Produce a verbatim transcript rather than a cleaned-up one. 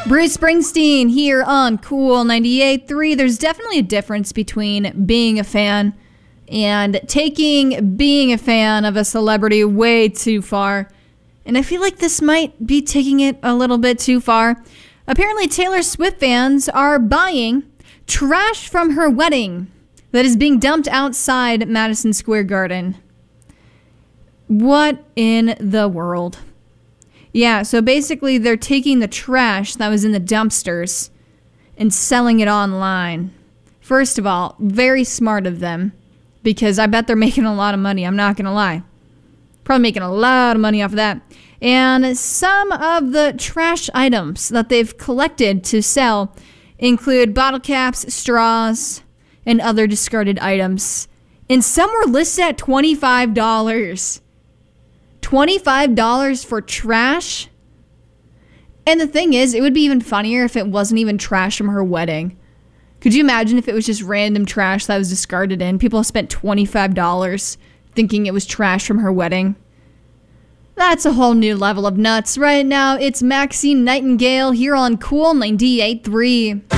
Bruce Springsteen here on Cool ninety-eight point three. There's definitely a difference between being a fan and taking being a fan of a celebrity way too far. And I feel like this might be taking it a little bit too far. Apparently, Taylor Swift fans are buying trash from her wedding that is being dumped outside Madison Square Garden. What in the world? Yeah, so basically they're taking the trash that was in the dumpsters and selling it online. First of all, very smart of them, because I bet they're making a lot of money, I'm not going to lie. Probably making a lot of money off of that. And some of the trash items that they've collected to sell include bottle caps, straws, and other discarded items. And some were listed at twenty-five dollars. twenty-five dollars for trash? And the thing is, it would be even funnier if it wasn't even trash from her wedding. Could you imagine if it was just random trash that was discarded in? People spent twenty-five dollars thinking it was trash from her wedding. That's a whole new level of nuts. Right now, it's Maxine Nightingale here on Cool ninety-eight point three.